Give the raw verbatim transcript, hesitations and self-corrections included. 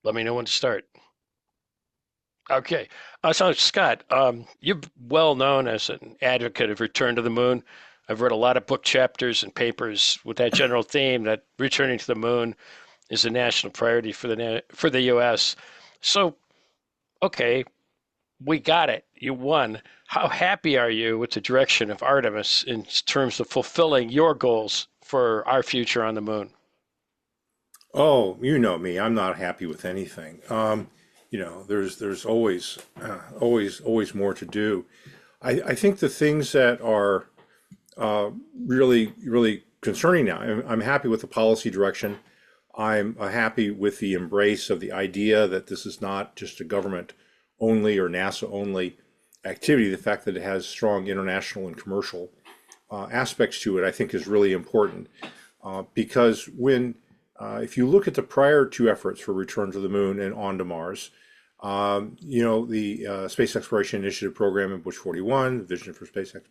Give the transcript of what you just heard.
Let me know when to start. Okay. Uh, so, Scott, um, you're well known as an advocate of return to the moon. I've read a lot of book chapters and papers with that general theme that returning to the moon is a national priority for the na- for the U S. So, okay, we got it. You won. How happy are you with the direction of Artemis in terms of fulfilling your goals for our future on the moon? Oh, you know me. I'm not happy with anything. Um, you know, there's there's always uh, always always more to do. I, I think the things that are uh, really really concerning now. I'm, I'm happy with the policy direction. I'm uh, happy with the embrace of the idea that this is not just a government only or NASA only activity. The fact that it has strong international and commercial uh, aspects to it, I think, is really important. Uh, because when, uh, if you look at the prior two efforts for return to the moon and on to Mars, um, you know, the uh, Space Exploration Initiative program in Bush forty-one, Vision for Space